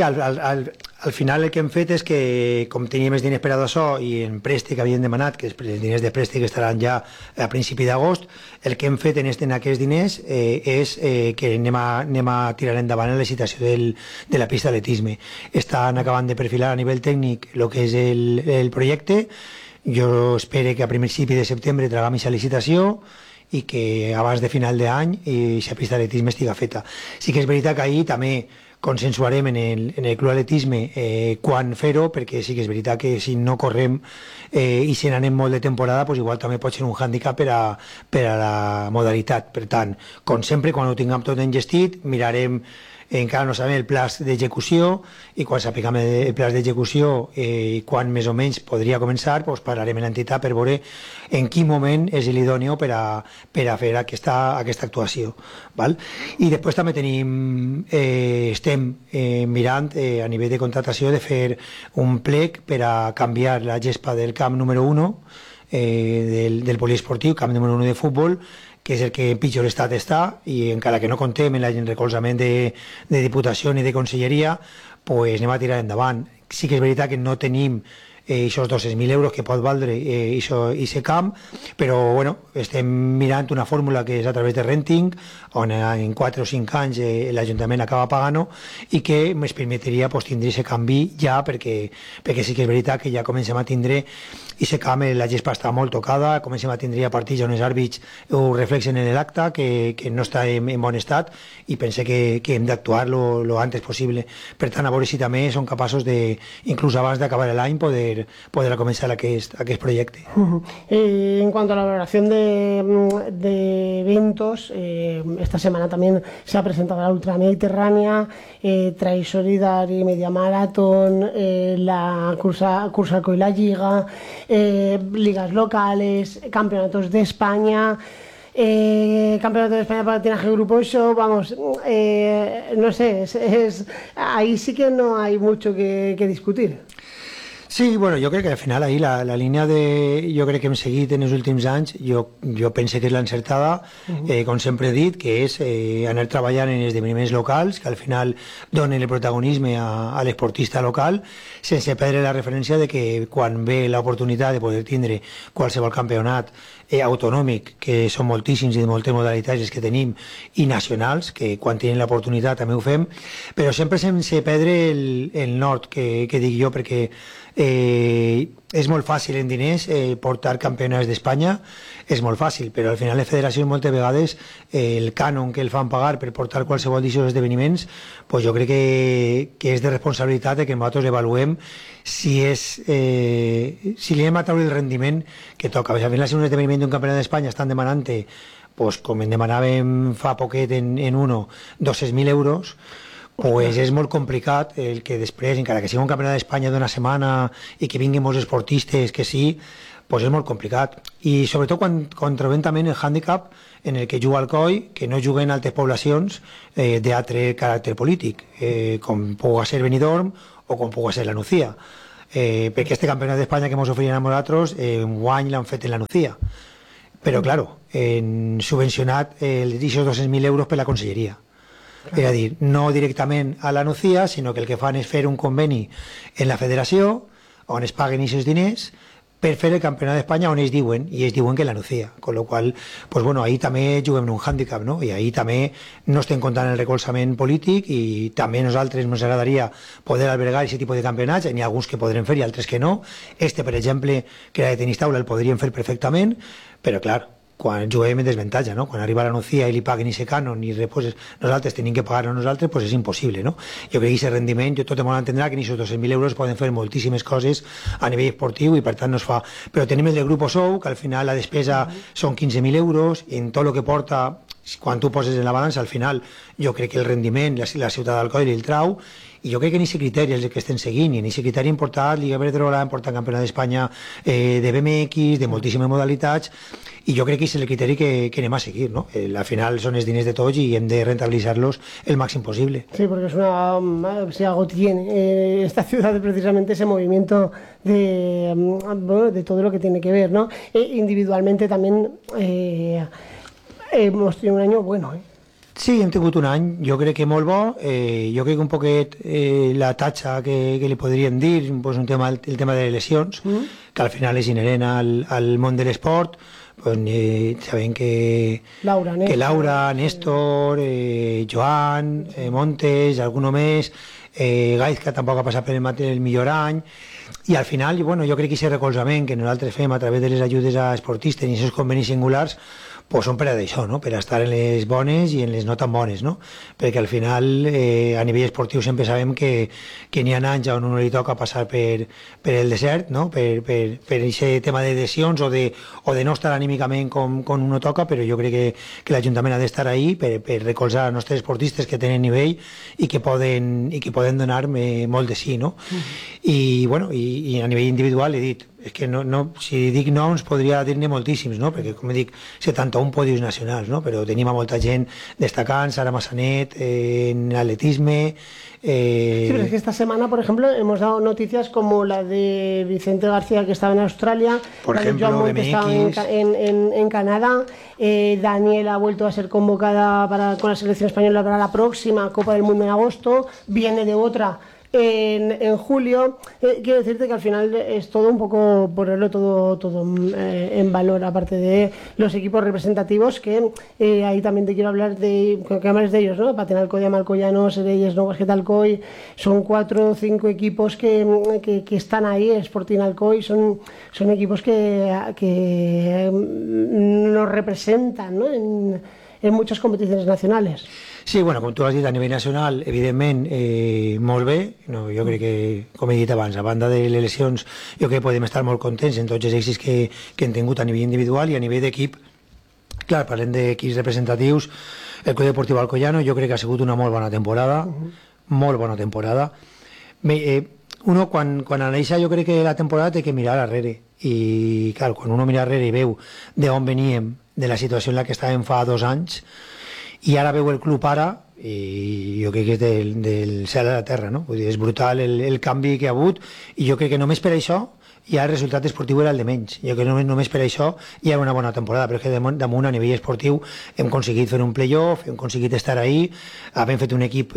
al final el que hem fet és que, com teníem més diners per a això i en préstec havíem demanat, que els diners de préstec estaran ja a principi d'agost, el que hem fet en aquests diners és que anem a tirar endavant la licitació de la pista d'atletisme. Estan acabant de perfilar a nivell tècnic el que és el projecte. Jo espero que a principi de setembre traguem aquesta licitació i que abans de final d'any aquesta pista d'atletisme estigui feta. Sí que és veritat que ahir també consensuarem en el club atletisme quan fer-ho, perquè sí que és veritat que si no correm i si n'anem molt de temporada, doncs igual també pot ser un hàndicap per a la modalitat. Per tant, com sempre, quan ho tinguem tot engestit, mirarem encara no sabem el pla d'execució i quan sapiguem el pla d'execució i quan més o menys podria començar, doncs parlarem en l'entitat per veure en quin moment és l'idòneo per a fer aquesta actuació. I després també estem mirant a nivell de contractació de fer un plec per a canviar la gespa del camp número 1 del poliesportiu, camp número 1 de futbol, que és el que en pitjor estat està, i encara que no contem en el recolzament de Diputació ni de Conselleria, doncs anem a tirar endavant. Sí que és veritat que no tenim aquests 200.000 euros que pot valdre aquest camp, però estem mirant una fórmula que és a través de renting, on en 4 o 5 anys l'Ajuntament acaba pagant-ho i que ens permetria tindre aquest canvi ja, perquè sí que és veritat que ja comencem a tindre aquest camp, la gespa està molt tocada, comencem a tindre partits on els àrbits ho reflexen en l'acte, que no està en bon estat, i pense que hem d'actuar lo antes possible. Per tant, a veure si també som capaços de, inclús abans d'acabar l'any, poder comenzar aquest proyecto. En cuanto a la valoración de eventos, esta semana también se ha presentado la Ultra Mediterránea, Trail Solidari, Media Maratón, la Cursa Alcoy La Liga, ligas locales, campeonatos de España. Campeonato de España para patinaje grupo 8, vamos, no sé, ahí sí que no hay mucho que discutir. Sí, bueno, jo crec que al final ahir la línia jo crec que hem seguit en els últims anys, jo pense que és l'encertada, com sempre he dit, que és anar treballant en esdeveniments locals, que al final donen el protagonisme a l'esportista local, sense perdre la referència de que quan ve l'oportunitat de poder tindre qualsevol campionat autonòmic, que són moltíssims i de moltes modalitats els que tenim, i nacionals, que quan tenim l'oportunitat també ho fem, però sempre sense perdre el nord, que dic jo, perquè és molt fàcil en diners portar campionats d'Espanya, és molt fàcil, però al final les federacions moltes vegades el cànon que el fan pagar per portar qualsevol d'aquests esdeveniments, pues jo crec que és de responsabilitat de que nosaltres avaluem si li hem a treure el rendiment que toca. Al final, si un esdeveniment d'un campionat d'Espanya estan demanant, pues, com en demanàvem fa poquet en uno, 200.000 euros, pues és molt complicat el que després, encara que sigui un campionat d'Espanya d'una setmana i que vinguin molts esportistes, que sí, pues és molt complicat. I sobretot quan trobem també el hàndicap en el que juga Alcoi, que no juguen altres poblacions d'altre caràcter polític, com pugui ser Benidorm o com pugui ser la Nucía. Perquè este campionat d'Espanya que ens oferien a nosaltres, guany l'han fet en la Nucía. Però, claro, han subvencionat aquests 200.000 euros per la conselleria. És a dir, no directament a la Nucía, sinó que el que fan és fer un conveni en la federació on es paguen aquests diners per fer el campionat d'Espanya on es diuen que la Nucía, con lo qual, pues bueno, ahí també juguem un hàndicap, no? I ahí també no estem comptant el recolzament polític i també a nosaltres ens agradaria poder albergar aquest tipus de campionats, n'hi ha alguns que podrem fer i altres que no. Per exemple, que era de tenis taula, el podríem fer perfectament, però clar, quan juguem en desventatge, no? Quan arriba la Nucía i li paguen aquest cànon i després nosaltres tenim que pagar a nosaltres, pues és impossible, no? Jo crec que aquest rendiment, tot el món entendrà que aquests 200.000 euros poden fer moltíssimes coses a nivell esportiu i per tant no es fa. Però tenim el del Grupo Sou, que al final la despesa són 15.000 euros i en tot el que porta, quan tu poses en la balança, al final jo crec que el rendiment, la ciutat d'Alcoi el trau, i jo crec que en aquest criteri és el que estem seguint, i en aquest criteri hem portat Lliga Iberdrola, hem portat Campionat d'Espanya de BMX, de moltíssimes modalitats, i jo crec que és el criteri que anem a seguir, ¿no? Al final són els diners de tots i hem de rentabilitzar-los el màxim possible. Sí, porque si algo tiene esta ciudad precisamente ese movimiento de todo lo que tiene que ver, ¿no? Individualmente también hemos tenido un año bueno, Sí, hem tingut un any, jo crec que molt bo, jo crec que un poquet la tatxa que li podríem dir, pues el tema de les lesions, que al final és inherent al món de l'esport, pues, sabem que Laura, Néstor, Joan, Montes, alguno més, Gaizka tampoc ha passat per el millor any, i al final, bueno, jo crec que aquest recolzament que nosaltres fem a través de les ajudes a esportistes i aquests convenis singulars, pues són per a això, no? Per a estar en les bones i en les no tan bones, no? Perquè al final a nivell esportiu sempre sabem que n'hi ha anys on no li toca passar per el desert, no? Per aquest tema de lesions o de no estar anímicament com uno toca, però jo crec que l'Ajuntament ha d'estar ahí per recolzar els nostres esportistes que tenen nivell i que poden donar molt de sí, no? I bueno, i a nivell individual he dit, és que si dic noms podria dir-ne moltíssims, no? Perquè com dic, 71 podios nacionals, no? Però tenim a molta gent destacant, Sara Massanet en atletisme. Sí, pero es que esta semana, por ejemplo, hemos dado noticias como la de Vicente García, que estaba en Australia, por la ejemplo, de Joan Montes, que estaba en Canadá, Daniel ha vuelto a ser convocada con la selección española para la próxima Copa del Mundo en agosto, viene de otra en julio. Quiero decirte que al final es todo un poco ponerlo todo en valor, aparte de los equipos representativos, que ahí también te quiero hablar que hables de ellos, ¿no? Patenalcoy, Amalcoyano, Sereyes, Nuevo Basquetalcoy, son 4 o 5 equipos que están ahí. Sporting Alcoy son equipos que nos representan, ¿no? En muchas competiciones nacionales. Sí, bueno, com tu has dit, a nivell nacional, evidentment, molt bé. No, jo crec que, com he dit abans, a banda de les lesions, jo crec que podem estar molt contents en tots els èxits que hem tingut a nivell individual i a nivell d'equip. Clar, parlem d'equips representatius. El Club Deportiu Alcoyano jo crec que ha sigut una molt bona temporada, molt bona temporada. Uno, quan analitza, jo crec que la temporada té que mirar darrere. I, clar, quan uno mira darrere i veu d'on veníem, de la situació en la que estàvem fa 2 anys, i ara veu el club ara, i jo crec que és del cel a la terra, no? Vull dir, és brutal el canvi que ha hagut, i jo crec que només per això ja el resultat esportiu era el de menys. Jo crec que només per això hi ha una bona temporada, però és que damunt a nivell esportiu hem aconseguit fer un playoff, hem aconseguit estar ahí, hem fet un equip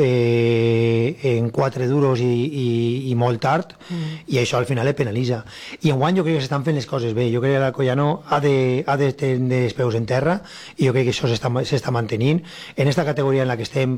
en 4 duros i molt tard, i això al final et penalitza. I enguany jo crec que s'estan fent les coses bé. Jo crec que l'Alcoyano ha de tenir els peus en terra, i jo crec que això s'està mantenint. En aquesta categoria en la que estem,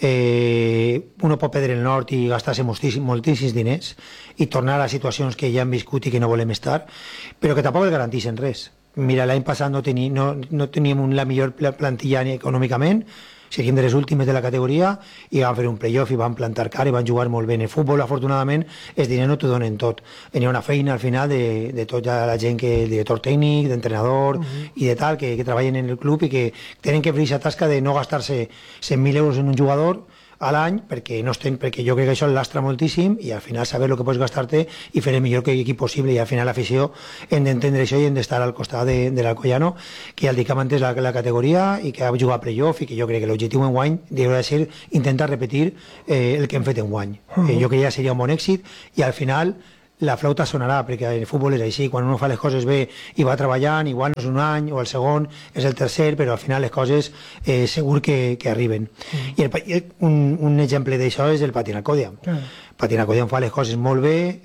uno pot perdre el nord i gastar-se moltíssims diners i tornar a situacions que ja hem viscut i que no volem estar, però que tampoc el garanteixen res. Mira, l'any passat no teníem la millor plantilla econòmicament, seríem de les últimes de la categoria, i vam fer un playoff i vam plantar cara i van jugar molt bé. En el futbol, afortunadament, els diners no t'ho donen tot. Hi ha una feina al final de tota la gent, el director tècnic, d'entrenador i de tal, que treballen en el club i que tenen que fer aquesta tasca de no gastar-se 100.000 euros en un jugador a l'any, perquè jo crec que això lastra moltíssim, i al final saber el que pots gastar-te i fer el millor equip possible, i al final l'afició hem d'entendre això i hem d'estar al costat de l'Alcoyano, que ja el dic que ha mantès la categoria i que ha jugat a playoff, i que jo crec que l'objectiu enguany hauria de ser intentar repetir el que hem fet enguany. Jo crec que ja seria un bon èxit, i al final la flauta sonarà, perquè el futbol és així, quan uno fa les coses bé i va treballant, igual no és un any o el segon, és el tercer, però al final les coses segur que arriben. I un exemple d'això és el Patin Alcoyano. Patin Alcoyano fa les coses molt bé,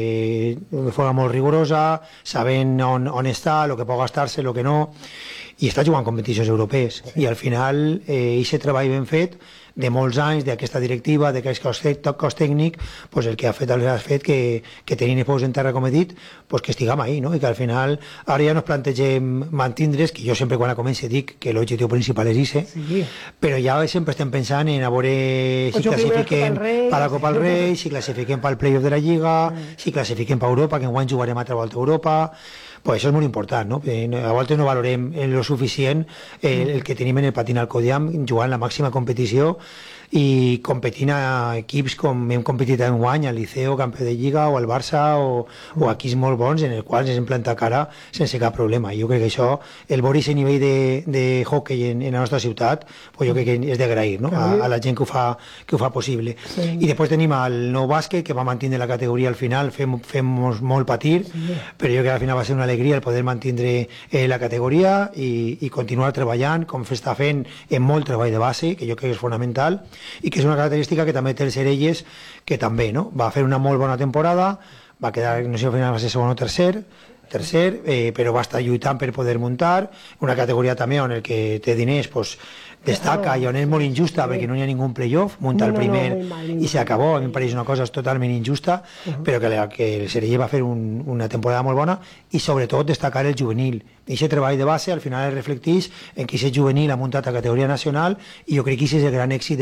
de forma molt rigorosa, sabent on està, el que pot gastar-se, el que no, i està jugant competicions europees, i al final aquest treball ben fet de molts anys, d'aquesta directiva, d'aquest cos tècnic, el que ha fet que tenint els peus en terra, com he dit, que estiguem ahí, no? I que al final ara ja no ens plantegem mantindre's, que jo sempre quan la començo dic que l'objectiu principal és ese, però ja sempre estem pensant en a veure si classifiquem per la Copa del Rei, si classifiquem pel playoff de la Lliga, si classifiquem per Europa, que enguany jugarem altra volta a Europa. Això és molt important, no? A voltes no valorem lo suficient el que tenim en el Patin Alcoyano jugant la màxima competició i competint a equips com hem competit enguany, al Liceo, campió de Lliga, o al Barça, o equips molt bons en els quals ens hem plantat cara sense cap problema. Jo crec que això, el veure aquest nivell de hockey en la nostra ciutat, jo crec que és d'agrair, no? A la gent que ho fa possible. I després tenim el Nou Bàsquet, que va mantenir la categoria al final, fem molt patir, però jo crec que al final va ser una alegria el poder mantenir la categoria i continuar treballant, com s'està fent en molt treball de base, que jo crec que és fonamental, i que és una característica que també té el Cerelles, que també va fer una molt bona temporada, va quedar, no sé si al final va ser segon o tercer, però va estar lluitant per poder muntar una categoria també on el que té diners destaca, i on és molt injusta perquè no hi ha ningú playoff, munta el primer i s'acabó. A mi em pareix una cosa totalment injusta, però que el Cerelles va fer una temporada molt bona, i sobretot destacar el juvenil. I aquest treball de base al final es reflecteix en que aquest juvenil ha muntat a categoria nacional, i jo crec que aquest és el gran èxit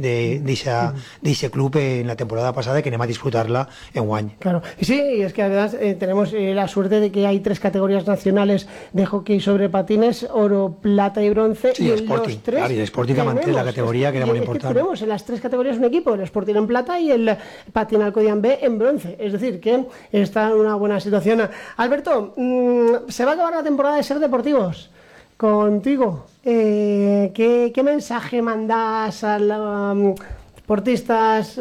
d'aquest club en la temporada pasada, que anem a disfrutar-la enguany. Claro, y sí, y es que además tenemos la suerte de que hay 3 categorías nacionales de hockey sobre patines, oro, plata y bronce, sí, y el Sporting, los 3 claro, y el Sporting ha mantenido la categoría, que era muy importante. Tenemos en las 3 categorías un equipo, el Sporting en plata y el Patin Alcoyano B en bronce, es decir, que está en una buena situación. Alberto, se va a acabar la temporada de Ser Deportivos contigo. ¿Qué mensaje mandas a los deportistas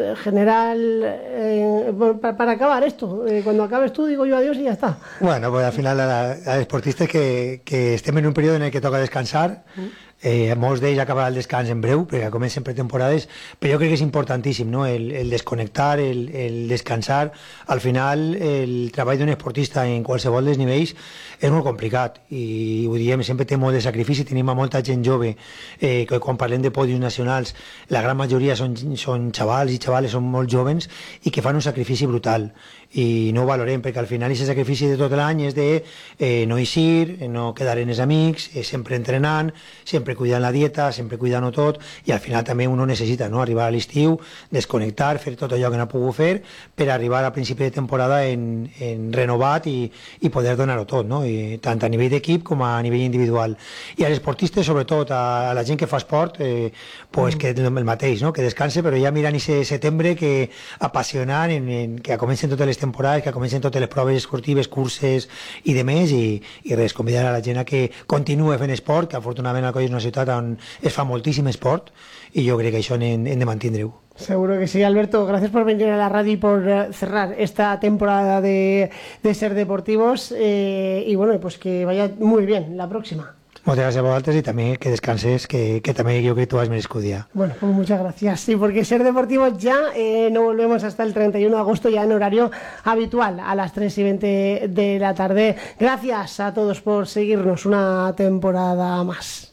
general para acabar esto? Cuando acabes tú digo yo adiós y ya está. Bueno, pues al final a los deportistas que estem en un periodo en el que toca descansar. Molts d'ells acabarà el descans en breu, perquè comencen pretemporades, però jo crec que és importantíssim, no? El desconnectar, el descansar. Al final, el treball d'un esportista en qualsevol dels nivells és molt complicat, i ho diem, sempre té molt de sacrifici. Tenim a molta gent jove que quan parlem de pòdiums nacionals, la gran majoria són xavals i xavales, són molt jovens, i que fan un sacrifici brutal, i no ho valorem, perquè al final aquest sacrifici de tot l'any és de no eixir, no quedar en els amics, sempre entrenant, sempre cuidant la dieta, sempre cuidant-ho tot, i al final també uno necessita arribar a l'estiu, desconnectar, fer tot allò que no ha pogut fer, per arribar a principi de temporada en renovat i poder donar-ho tot, tant a nivell d'equip com a nivell individual. I als esportistes, sobretot a la gent que fa esport, que el mateix, que descanse, però ja mirant aquest setembre que apassionant, que comencen totes les temporades, que comencen totes les proves esportives, curses i de més, i res, convidar a la gent a que continue fent esport, que afortunadament Alcoi és una ciutat on es fa moltíssim esport, i jo crec que això hem de mantindre-ho. Seguro que sí, Alberto. Gracias por venir a la radio y por cerrar esta temporada de Ser Deportivos, y bueno, pues que vaya muy bien la próxima. Moltes gràcies a vosaltres i també que descanses, que també jo crec que tu has merescut dia. Bueno, pues muchas gracias. Sí, porque Ser Deportivos ya no volvemos hasta el 31 de agosto, ya en horario habitual, a las 3:20 de la tarde. Gracias a todos por seguirnos una temporada más.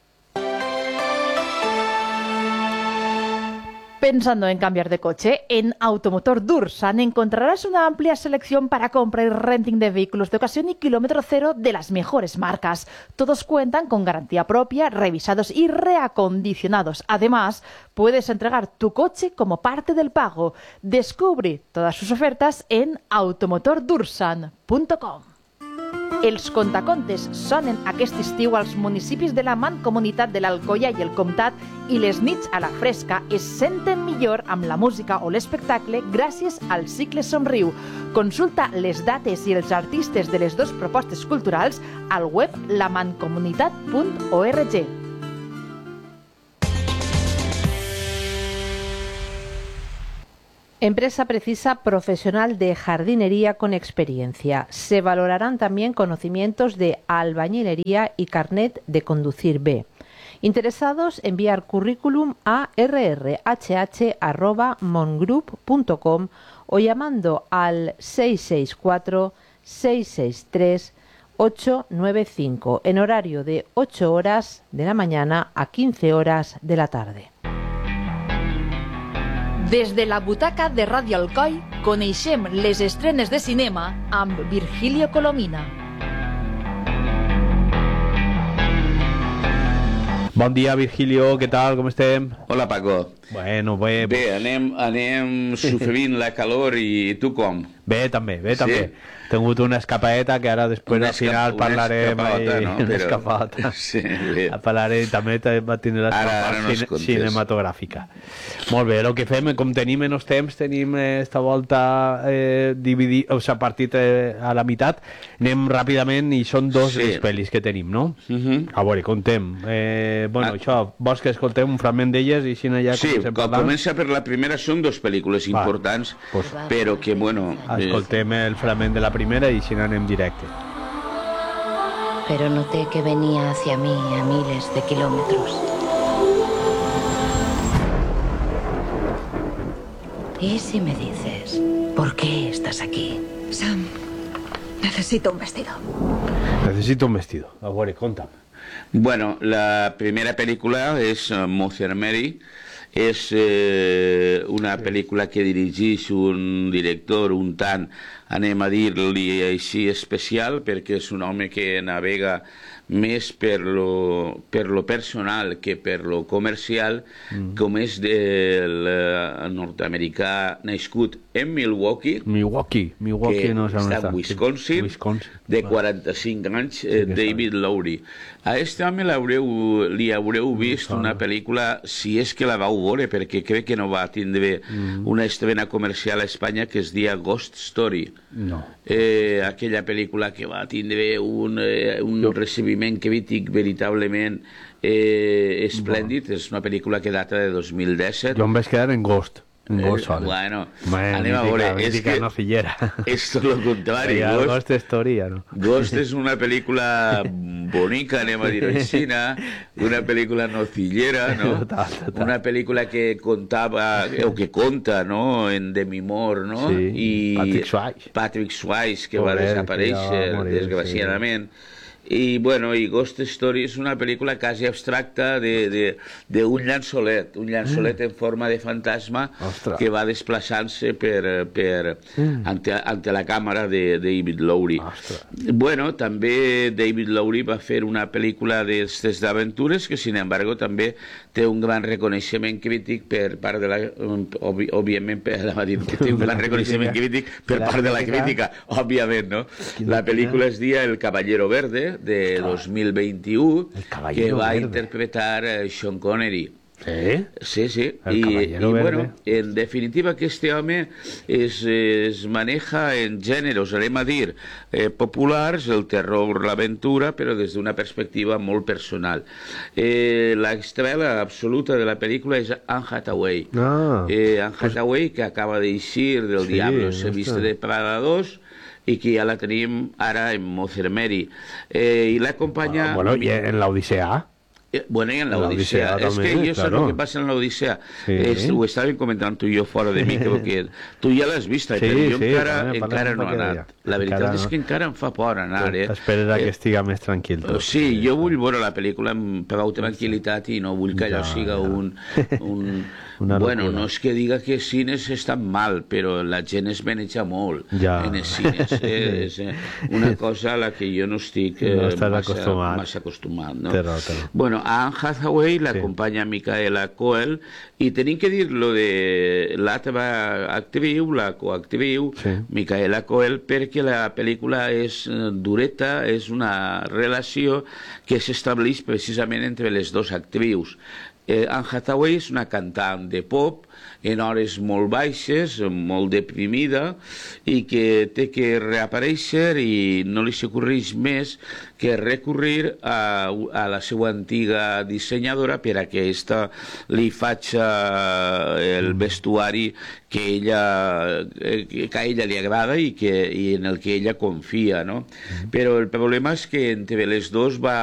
Pensando en cambiar de coche, en Automotor Dursan encontrarás una amplia selección para compra y renting de vehículos de ocasión y kilómetro cero de las mejores marcas. Todos cuentan con garantía propia, revisados y reacondicionados. Además, puedes entregar tu coche como parte del pago. Descubre todas sus ofertas en automotordursan.com. Els contacontes sonen aquest estiu als municipis de la Mancomunitat de l'Alcoia i el Comtat, i les nits a la fresca es senten millor amb la música o l'espectacle gràcies al cicle Somriu. Consulta les dates i els artistes de les dues propostes culturals al web lamancomunitat.org. Empresa precisa profesional de jardinería con experiencia. Se valorarán también conocimientos de albañilería y carnet de conducir B. Interesados, enviar currículum a rrhh@mongroup.com o llamando al 664-663-895 en horario de 8 horas de la mañana a 15 horas de la tarde. Des de la butaca de Ràdio Alcoi coneixem les estrenes de cinema amb Virgilio Colomina. Bon dia, Virgilio, què tal, com estem? Hola, Paco. Bueno, bé... Bé, anem sofrint la calor i tu com? Bé, també, bé, també. Sí? He tingut una escapadeta que ara després al final parlarem... No? Una escapadeta. Sí, bé. Parlarem, també va tenir l'escapada cinematogràfica. Molt bé, el que fem, com tenim menys temps, tenim esta volta partit a la meitat, anem ràpidament i són dos les pel·lis que tenim, no? A veure, contem. Bueno, això, vols que escoltem un fragment d'elles i així ja comencem parlant? Comença per la primera, són dos pel·lícules importants, però que, bueno... Escoltem el fragment de la primera y si no anem directe. Pero noté que venía hacia mí a miles de kilómetros. ¿Y si me dices por qué estás aquí? Sam, necesito un vestido. Necesito un vestido. A veure, conta'm. Bueno, la primera pel·lícula és Mother Mary. És una pel·lícula que dirigeix un director un tant, anem a dir-li així, especial, perquè és un home que navega més per lo personal que per lo comercial, com és del nord-americà nascut en Milwaukee, que no està en Wisconsin, de 45 anys, David Lowery. A este home li haureu vist una pel·lícula, si és que la vau veure, perquè crec que no va tindre una estrena comercial a Espanya, que es dia Ghost Story. No. Aquella pel·lícula que va tindre un recibiment crític veritablement esplèndid. És una pel·lícula que data de 2017. Jo em vaig quedar en Ghost. Bueno, anem a veure, és que és tot el contrari. Ghost Story, no? Ghost és una pel·lícula bonica, anem a dir així, una pel·lícula nocillera, no? Una pel·lícula que contava, o que conta, no?, en Demi Moore, no? I Patrick Swayze, que va desaparèixer, desgraciadament. I, bueno, i Ghost Story és una pel·lícula quasi abstracta d'un llançolet, en forma de fantasma que va desplaçant-se ante la càmera de David Lowery. Bueno, també David Lowery va fer una pel·lícula d'aventures que, sin embargo, també té un gran reconeixement crític per part de la... Òbviament, té un gran reconeixement crític per part de la crítica, òbviament, no? La pel·lícula es dia El Caballero Verde, de 2021, que va interpretar Sean Connery. Sí, sí. El Caballero Verde. Bueno, en definitiva que este home es maneja en gèneres, anem a dir, populars, el terror, l'aventura, però des d'una perspectiva molt personal. La estrella absoluta de la pel·lícula és Anne Hathaway. Anne Hathaway, que acaba d'eixir del Diablo se viste de Prada 2, i que ja la tenim ara en Mother Mary. I l'acompanya... Bueno, i en l'Odissea. Bueno, y en la Odisea. Es que yo sé lo que pasa en la Odisea. Ho estàvem comentant tu i jo fora de micro, que tu ja l'has vist, però jo encara no he anat. La veritat és que encara em fa por anar. Esperes que estiga més tranquil. Sí, jo vull veure la pel·lícula amb prou tranquil·litat i no vull que allò siga un... Bueno, no és que diga que els cines estan mal, però la gent es maneja molt en els cines. És una cosa a la que jo no estic massa acostumat. Bueno, a Anne Hathaway l'acompanya Micaela Coel i tenim que dir lo de l'altra actriu, la coactriu, Micaela Coel, perquè la pel·lícula és dureta, és una relació que s'estableix precisament entre les dues actrius. Anne Hathaway és una cantant de pop en hores molt baixes, molt deprimida, i que té que reaparèixer i no li s'ocorreix més que recurrir a la seva antiga dissenyadora per a que aquesta li faci el vestuari que a ella li agrada i en el que ella confia, no? Però el problema és que entre les dues va